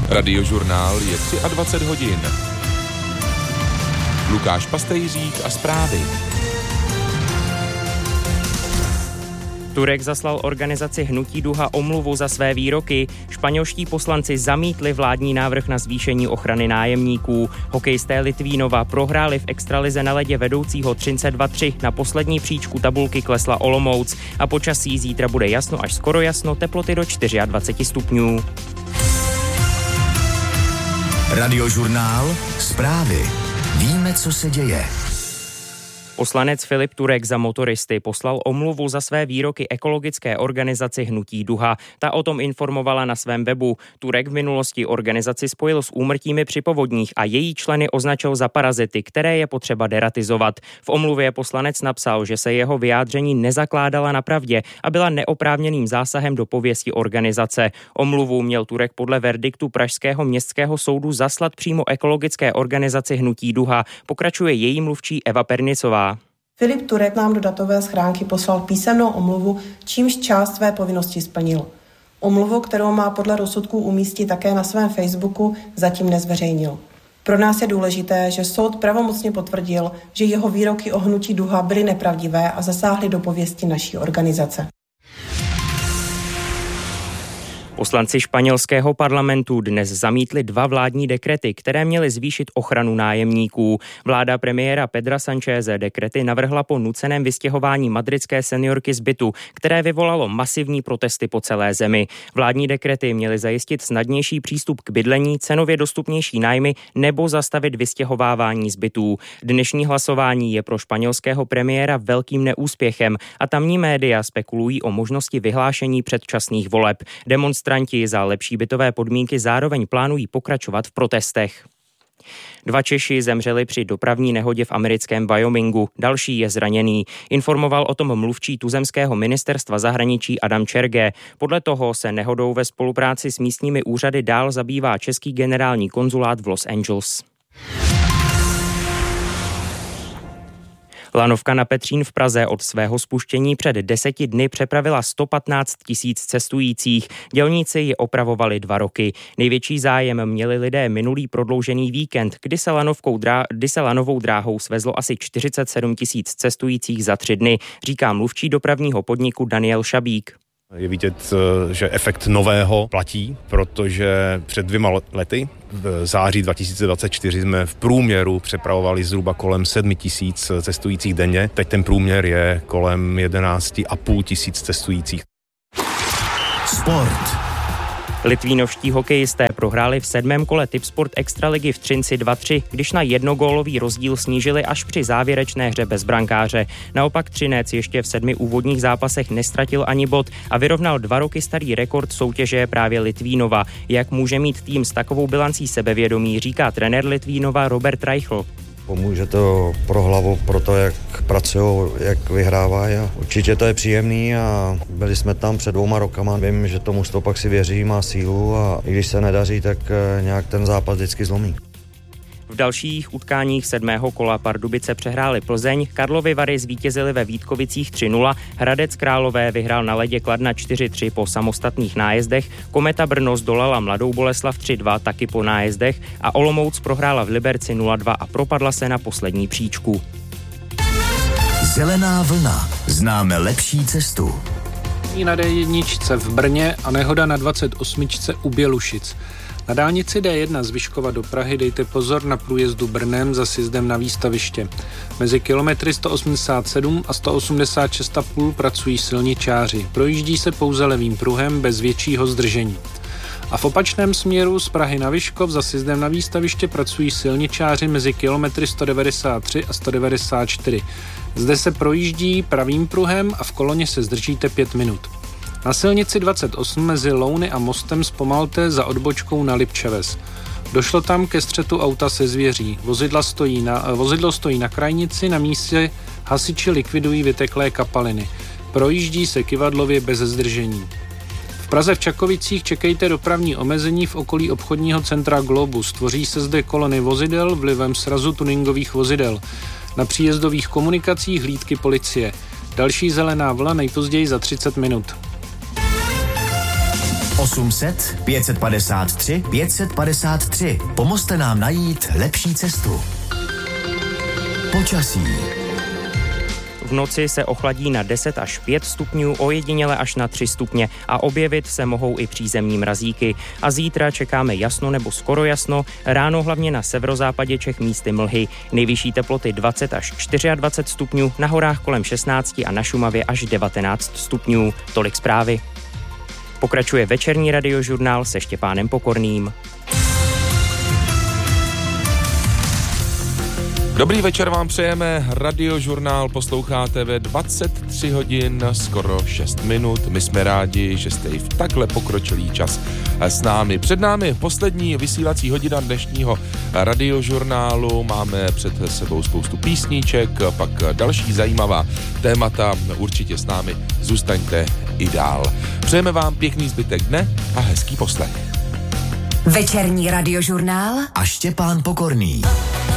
Radiožurnál je 23 hodin. Lukáš Pastejřík a zprávy. Turek zaslal organizaci Hnutí Duha omluvu za své výroky. Španělští poslanci zamítli vládní návrh na zvýšení ochrany nájemníků. Hokejisté Litvínova prohráli v extralize na ledě vedoucího 32-3. Na poslední příčku tabulky klesla Olomouc a počasí zítra bude jasno až skoro jasno, teploty do 24 stupňů. Radiožurnál, zprávy. Víme, co se děje. Poslanec Filip Turek za motoristy poslal omluvu za své výroky ekologické organizaci Hnutí Duha. Ta o tom informovala na svém webu. Turek v minulosti organizaci spojil s úmrtími při povodních a její členy označil za parazity, které je potřeba deratizovat. V omluvě poslanec napsal, že se jeho vyjádření nezakládala na pravdě a byla neoprávněným zásahem do pověsti organizace. Omluvu měl Turek podle verdiktu Pražského městského soudu zaslat přímo ekologické organizaci Hnutí Duha. Pokračuje její mluvčí Eva Pernicová. Filip Turek nám do datové schránky poslal písemnou omluvu, čímž část své povinnosti splnil. Omluvu, kterou má podle rozsudků umístit také na svém Facebooku, zatím nezveřejnil. Pro nás je důležité, že soud pravomocně potvrdil, že jeho výroky o Hnutí Duha byly nepravdivé a zasáhly do pověsti naší organizace. Poslanci španělského parlamentu dnes zamítli 2 vládní dekrety, které měly zvýšit ochranu nájemníků. Vláda premiéra Pedra Sancheze dekrety navrhla po nuceném vystěhování madridské seniorky z bytu, které vyvolalo masivní protesty po celé zemi. Vládní dekrety měly zajistit snadnější přístup k bydlení, cenově dostupnější nájmy nebo zastavit vystěhovávání z bytů. Dnešní hlasování je pro španělského premiéra velkým neúspěchem a tamní média spekulují o možnosti vyhlášení předčasných voleb. Demonstranti za lepší bytové podmínky zároveň plánují pokračovat v protestech. 2 Češi zemřeli při dopravní nehodě v americkém Wyomingu, další je zraněný. Informoval o tom mluvčí tuzemského ministerstva zahraničí Adam Čerge. Podle toho se nehodou ve spolupráci s místními úřady dál zabývá český generální konzulát v Los Angeles. Lanovka na Petřín v Praze od svého spuštění před 10 dny přepravila 115 000 cestujících. Dělníci ji opravovali 2 roky. Největší zájem měli lidé minulý prodloužený víkend, kdy se lanovou dráhou svezlo asi 47 000 cestujících za 3 dny, říká mluvčí dopravního podniku Daniel Šabík. Je vidět, že efekt nového platí, protože před 2 lety, v září 2024, jsme v průměru přepravovali zhruba kolem 7 000 cestujících denně. Teď ten průměr je kolem 11 500 cestujících. Sport. Litvínovští hokejisté prohráli v 7. kole Tipsport Extraligy v Třinci 2-3, když na jednogólový rozdíl snížili až při závěrečné hře bez brankáře. Naopak Třinec ještě v 7 úvodních zápasech nestratil ani bod a vyrovnal 2 roky starý rekord soutěže právě Litvínova. Jak může mít tým s takovou bilancí sebevědomí, říká trenér Litvínova Robert Reichl. Pomůže to pro hlavu, pro to, jak pracují, jak vyhrávají a určitě to je příjemný a byli jsme tam před 2 rokama. Vím, že to mužstvo pak si věří, má sílu a i když se nedaří, tak nějak ten zápas vždycky zlomí. V dalších utkáních 7. kola Pardubice přehráli Plzeň, Karlovy Vary zvítězili ve Vítkovicích 3-0, Hradec Králové vyhrál na ledě Kladna 4-3 po samostatných nájezdech, Kometa Brno zdolala Mladou Boleslav 3-2 taky po nájezdech a Olomouc prohrála v Liberci 0-2 a propadla se na poslední příčku. Zelená vlna. Známe lepší cestu. Na D1 v Brně a nehoda na 28 u Bělušic. Na dálnici D1 z Vyškova do Prahy dejte pozor na průjezdu Brnem za sjezdem na výstaviště. Mezi kilometry 187 a 186,5 pracují silničáři. Projíždí se pouze levým pruhem bez většího zdržení. A v opačném směru z Prahy na Vyškov za sjezdem na výstaviště pracují silničáři mezi kilometry 193 a 194. Zde se projíždí pravým pruhem a v koloně se zdržíte 5 minut. Na silnici 28 mezi Louny a Mostem zpomalte za odbočkou na Lipčeves. Došlo tam ke střetu auta se zvěří. Vozidlo stojí na krajnici, na místě hasiči likvidují vyteklé kapaliny. Projíždí se kyvadlově bez zdržení. V Praze v Čakovicích čekejte dopravní omezení v okolí obchodního centra Globus. Tvoří se zde kolony vozidel vlivem srazu tuningových vozidel. Na příjezdových komunikacích hlídky policie. Další zelená vlna nejpozději za 30 minut. 800 553 553. Pomozte nám najít lepší cestu. Počasí. V noci se ochladí na 10 až 5 stupňů, ojediněle až na 3 stupně a objevit se mohou i přízemní mrazíky. A zítra čekáme jasno nebo skoro jasno, ráno hlavně na severozápadě Čech místy mlhy. Nejvyšší teploty 20 až 24 stupňů, na horách kolem 16 a na Šumavě až 19 stupňů. Tolik zprávy. Pokračuje večerní radiožurnál se Štěpánem Pokorným. Dobrý večer vám přejeme, radiožurnál posloucháte ve 23 hodin, skoro 6 minut. My jsme rádi, že jste i v takhle pokročilý čas s námi. Před námi poslední vysílací hodina dnešního radiožurnálu. Máme před sebou spoustu písníček, pak další zajímavá témata. Určitě s námi zůstaňte i dál. Přejeme vám pěkný zbytek dne a hezký poslech. Večerní radiožurnál a Štěpán Pokorný.